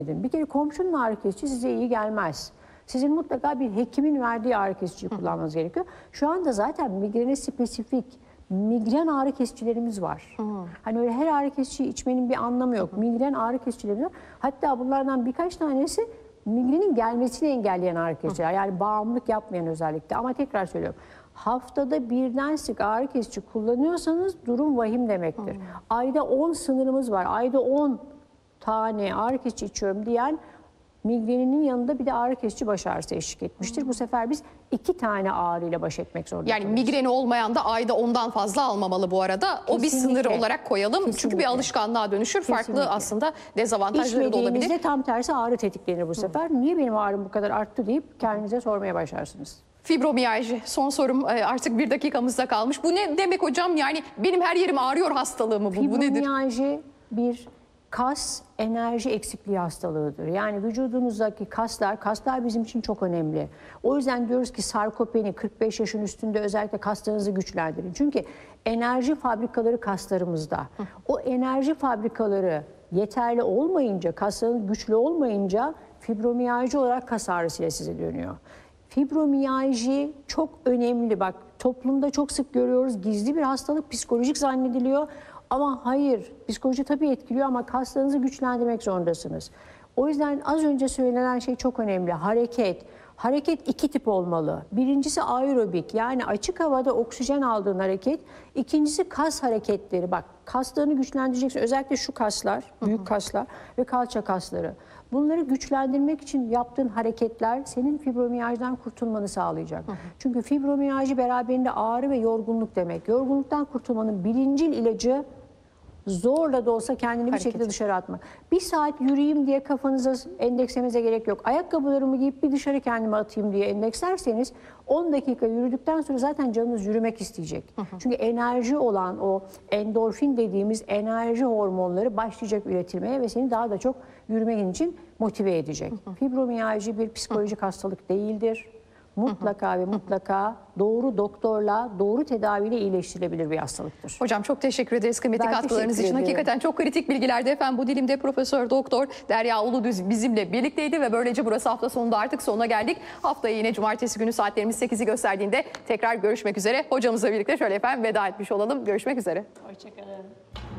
Bir kere komşunun ağrı kesici size iyi gelmez. Sizin mutlaka bir hekimin verdiği ağrı kesiciyi kullanmanız gerekiyor. Şu anda zaten migrene spesifik migren ağrı kesicilerimiz var. Hani öyle her ağrı kesiciyi içmenin bir anlamı yok. Migren ağrı kesicilerimiz var. Hatta bunlardan birkaç tanesi migrenin gelmesini engelleyen ağrı kesiciler. Yani bağımlılık yapmayan özellikle. Ama tekrar söylüyorum. Haftada birden sık ağrı kesici kullanıyorsanız durum vahim demektir. Ayda 10 sınırımız var. Ayda 10 tane ağrı kesici içiyorum diyen migreninin yanında bir de ağrı kesici baş ağrısı eşlik etmiştir. Bu sefer biz 2 tane ağrıyla baş etmek zorundayız. Yani migreni olmayan da ayda 10'dan fazla almamalı bu arada. Kesinlikle. O bir sınır olarak koyalım. Kesinlikle. Çünkü bir alışkanlığa dönüşür. Kesinlikle. Farklı aslında dezavantajları da olabilir. İçmediğinizde tam tersi ağrı tetiklenir bu sefer. Niye benim ağrım bu kadar arttı deyip kendinize sormaya başlarsınız. Fibromiyalji son sorum, artık 1 dakikamızda kalmış. Bu ne demek hocam? Yani benim her yerim ağrıyor hastalığı mı bu? Bu nedir? Fibromiyalji bir kas enerji eksikliği hastalığıdır. Yani vücudunuzdaki kaslar bizim için çok önemli. O yüzden diyoruz ki sarkopeni 45 yaşın üstünde özellikle kaslarınızı güçlendirin. Çünkü enerji fabrikaları kaslarımızda. O enerji fabrikaları yeterli olmayınca, kasların güçlü olmayınca fibromiyalji olarak kas ağrısıyla size dönüyor. Fibromiyalji çok önemli. Bak toplumda çok sık görüyoruz. Gizli bir hastalık, psikolojik zannediliyor. Ama hayır, psikoloji tabii etkiliyor ama kaslarınızı güçlendirmek zorundasınız. O yüzden az önce söylenen şey çok önemli. Hareket. Hareket 2 tip olmalı. Birincisi aerobik, yani açık havada oksijen aldığın hareket. İkincisi kas hareketleri. Bak kaslarını güçlendireceksin. Özellikle şu kaslar, büyük kaslar ve kalça kasları. Bunları güçlendirmek için yaptığın hareketler senin fibromiyajdan kurtulmanı sağlayacak. Çünkü fibromiyajı beraberinde ağrı ve yorgunluk demek. Yorgunluktan kurtulmanın birincil ilacı zorla da olsa kendini bir şekilde dışarı atmak. 1 saat yürüyeyim diye kafanıza endekslemenize gerek yok. Ayakkabılarımı giyip bir dışarı kendimi atayım diye endekslerseniz 10 dakika yürüdükten sonra zaten canınız yürümek isteyecek. Çünkü enerji olan o endorfin dediğimiz enerji hormonları başlayacak üretilmeye ve seni daha da çok yürümek için motive edecek. Fibromiyalji bir psikolojik hastalık değildir. Mutlaka ve mutlaka doğru doktorla, doğru tedaviyle iyileştirilebilir bir hastalıktır. Hocam çok teşekkür ederiz kıymetli katkılarınız için. Hakikaten çok kritik bilgilerdi efendim. Bu dilimde Profesör Doktor Derya Uludüz bizimle birlikteydi ve böylece burası hafta sonunda artık sonuna geldik. Haftaya yine cumartesi günü saatlerimiz 8'i gösterdiğinde tekrar görüşmek üzere. Hocamızla birlikte şöyle efendim veda etmiş olalım. Görüşmek üzere. Hoşçakalın.